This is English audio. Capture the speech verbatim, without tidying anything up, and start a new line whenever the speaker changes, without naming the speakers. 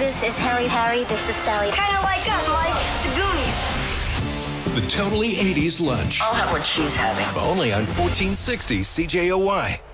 This is Harry. Harry, this is Sally.
Kind of like us, like the Goonies.
The Totally eighties Lunch.
I'll have what she's having.
Only on fourteen sixty C J O Y.